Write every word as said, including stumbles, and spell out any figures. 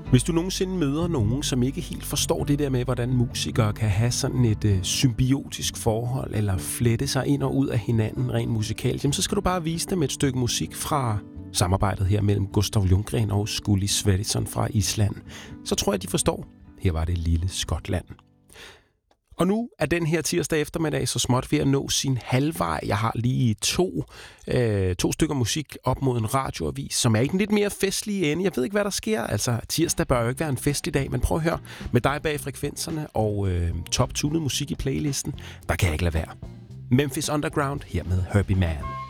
Hvis du nogensinde møder nogen, som ikke helt forstår det der med, hvordan musikere kan have sådan et øh, symbiotisk forhold, eller flette sig ind og ud af hinanden rent musikalt, jamen, så skal du bare vise dem et stykke musik fra samarbejdet her mellem Gustav Ljunggren og Skúli Sverrisson fra Island. Så tror jeg, de forstår. Her var det lille Skotland. Og nu er den her tirsdag eftermiddag så småt ved at nå sin halvvej. Jeg har lige to, øh, to stykker musik op mod en radioavis, som er i den lidt mere festlige ende. Jeg ved ikke, hvad der sker. Altså, tirsdag bør jo ikke være en festlig dag, men prøv at høre. Med dig bag frekvenserne og øh, top-tunet musik i playlisten, der kan jeg ikke lade være. Memphis Underground her med Herbie Mann.